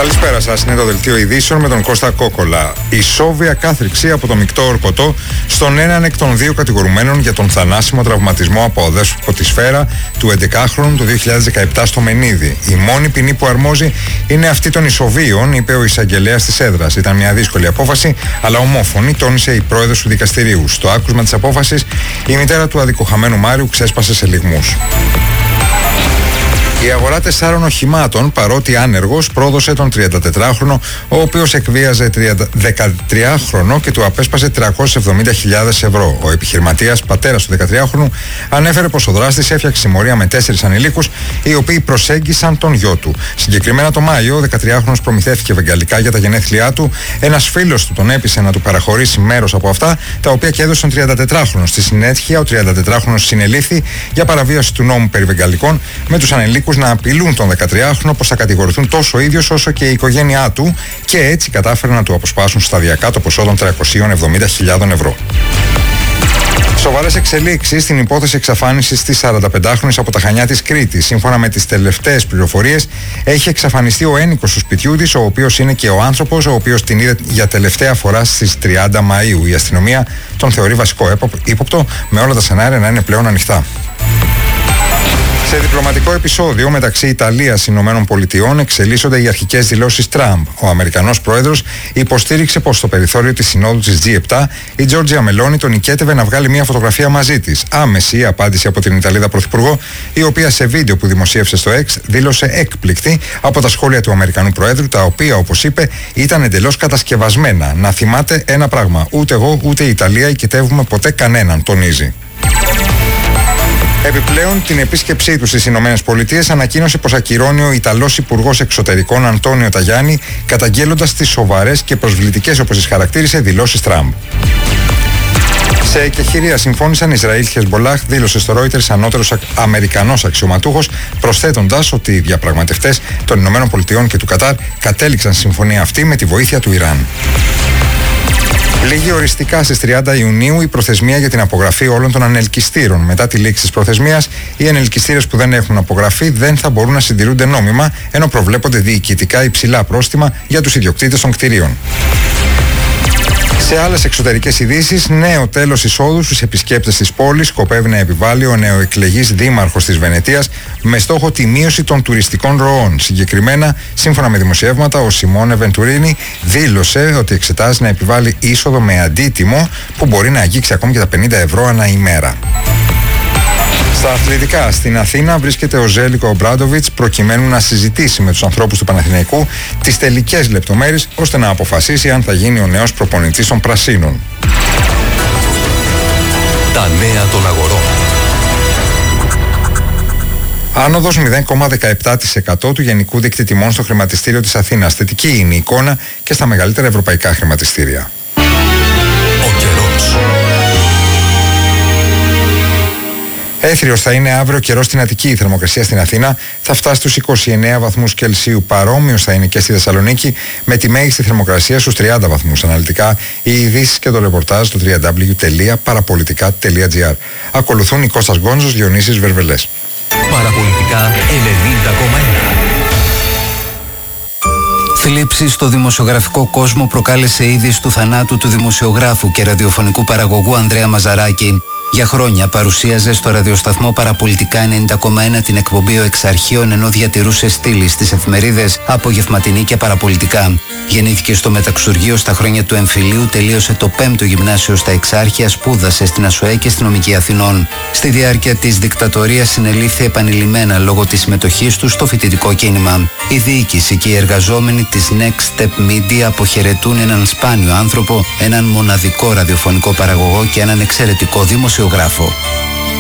Καλησπέρα σας, είναι το δελτίο ειδήσεων με τον Κώστα Κόκολα. Η σόβια κάθριξη από το μεικτό ορκωτό στον έναν εκ των δύο κατηγορουμένων για τον θανάσιμο τραυματισμό από αδέσποτη σφαίρα του 11χρονου του 2017 στο Μενίδη. Η μόνη ποινή που αρμόζει είναι αυτή των ισοβίων, είπε ο εισαγγελέας της έδρας. Ήταν μια δύσκολη απόφαση, αλλά ομόφωνη, τόνισε η πρόεδρος του δικαστηρίου. Στο άκουσμα της απόφασης, η μητέρα του αδικοχαμένου Μάριου ξέσπασε σε λυγμούς. Η αγορά 4 οχημάτων, παρότι άνεργος, πρόδωσε τον 34χρονο, ο οποίος εκβίαζε 13χρονο και του απέσπασε 370.000 ευρώ. Ο επιχειρηματίας, πατέρας του 13χρονου, ανέφερε πως ο δράστης έφτιαξε συμμορία με 4 ανηλίκους, οι οποίοι προσέγγισαν τον γιο του. Συγκεκριμένα το Μάιο, ο 13χρονος προμηθεύτηκε βεγγαλικά για τα γενέθλιά του. Ένας φίλος του τον έπεισε να του παραχωρήσει μέρος από αυτά, τα οποία και έδωσε τον 34χρονο. Στη συνέχεια, ο 34χρονος συνελήφθη για παραβίαση του νόμου περί βεγγαλικών, με τους ανηλίκους να απειλούν τον 13χρονο πως θα κατηγορηθούν τόσο ο ίδιος όσο και η οικογένειά του, και έτσι κατάφεραν να του αποσπάσουν σταδιακά το ποσό των 370.000 ευρώ. Σοβαρές εξελίξεις στην υπόθεση εξαφάνισης της 45χρονης από τα Χανιά της Κρήτης. Σύμφωνα με τις τελευταίες πληροφορίες, έχει εξαφανιστεί ο ένοικος του σπιτιού της, ο οποίος είναι και ο άνθρωπος ο οποίος την είδε για τελευταία φορά στις 30 Μαΐου. Η αστυνομία τον θεωρεί βασικό ύποπτο, με όλα τα σενάρια να είναι πλέον ανοιχτά. Σε διπλωματικό επεισόδιο μεταξύ Ιταλίας και Ηνωμένων Πολιτειών εξελίσσονται οι αρχικές δηλώσεις Τραμπ. Ο Αμερικανός πρόεδρος υποστήριξε πως στο περιθώριο της συνόδου της G7 η Τζόρτζια Μελόνι τον νικέτευε να βγάλει μια φωτογραφία μαζί της. Άμεση απάντηση από την Ιταλίδα Πρωθυπουργό, η οποία σε βίντεο που δημοσίευσε στο X δήλωσε έκπληκτη από τα σχόλια του Αμερικανού Προέδρου, τα οποία, όπως είπε, ήταν εντελώς κατασκευασμένα. Να θυμάται ένα πράγμα: ούτε εγώ ούτε η Ιταλία οικετεύουμε ποτέ κανέναν, τονίζει. Επιπλέον, την επίσκεψή του στις Ηνωμένες Πολιτείες ανακοίνωσε πως ακυρώνει ο Ιταλός Υπουργός Εξωτερικών Αντώνιο Ταγιάννη, καταγγέλλοντας τις σοβαρές και προσβλητικές, όπως τις χαρακτήρισε, δηλώσεις Τραμπ. Σε εκεχηρία συμφώνησαν Ισραήλ και Χεσμολάχ, δήλωσε στο Reuters ανώτερος Αμερικανός αξιωματούχος, προσθέτοντας ότι οι διαπραγματευτές των Ηνωμένων Πολιτειών και του Κατάρ κατέληξαν συμφωνία αυτή με τη βοήθεια του Ιράν. Λήγει οριστικά στις 30 Ιουνίου η προθεσμία για την απογραφή όλων των ανελκυστήρων. Μετά τη λήξη της προθεσμίας, οι ανελκυστήρες που δεν έχουν απογραφεί δεν θα μπορούν να συντηρούνται νόμιμα, ενώ προβλέπονται διοικητικά υψηλά πρόστιμα για τους ιδιοκτήτες των κτηρίων. Σε άλλες εξωτερικές ειδήσεις, νέο τέλος εισόδου στους επισκέπτες της πόλης σκοπεύει να επιβάλλει ο νεοεκλεγής δήμαρχος της Βενετίας, με στόχο τη μείωση των τουριστικών ροών. Συγκεκριμένα, σύμφωνα με δημοσιεύματα, ο Σιμώνε Βεντουρίνι δήλωσε ότι εξετάζει να επιβάλλει είσοδο με αντίτιμο που μπορεί να αγγίξει ακόμη και τα 50 ευρώ ανά ημέρα. Στα αθλητικά, στην Αθήνα βρίσκεται ο Ζέλικο Ομπράντοβιτς προκειμένου να συζητήσει με τους ανθρώπους του Παναθηναϊκού τις τελικές λεπτομέρειες, ώστε να αποφασίσει αν θα γίνει ο νέος προπονητής των Πρασίνων. Τα νέα των αγορών. Άνοδος 0,17% του γενικού δείκτη τιμών στο χρηματιστήριο της Αθήνας. Θετική είναι η εικόνα και στα μεγαλύτερα ευρωπαϊκά χρηματιστήρια. Ο καιρός. Έθριος θα είναι αύριο καιρός στην Αττική. Η θερμοκρασία στην Αθήνα θα φτάσει στους 29 βαθμούς Κελσίου. Παρόμοιος θα είναι και στη Θεσσαλονίκη, με τη μέγιστη θερμοκρασία στους 30 βαθμούς. Αναλυτικά, οι ειδήσεις και το ρεπορτάζ στο www.parapolitica.gr. Ακολουθούν η Κώστας Γκόντζος, Διονύσης Βερβελές. Παραπολιτικά 90,1. Θλίψη στο δημοσιογραφικό κόσμο προκάλεσε η είδηση του θανάτου του δημοσιογράφου και ραδιοφωνικού παραγωγού Ανδρέα Μαζαράκη. Για χρόνια παρουσίαζε στο ραδιοσταθμό Παραπολιτικά 90,1 την εκπομπή «Ο Εξαρχείων», ενώ διατηρούσε στήλη στις εφημερίδες Απογευματινή και Παραπολιτικά. Γεννήθηκε στο Μεταξουργείο στα χρόνια του εμφυλίου, τελείωσε το 5ο γυμνάσιο στα Εξάρχεια, σπούδασε στην ΑΣΟΕ και στην Νομική Αθηνών. Στη διάρκεια της δικτατορίας συνελήφθη επανειλημμένα λόγω της συμμετοχής του στο φοιτητικό κίνημα. Η διοίκηση και οι εργαζόμενοι της Next Step Media αποχαιρετούν έναν σπάνιο άνθρωπο, έναν μοναδικό ραδιοφωνικό παραγωγό και έναν εξαιρετικό δημοσιογράφο.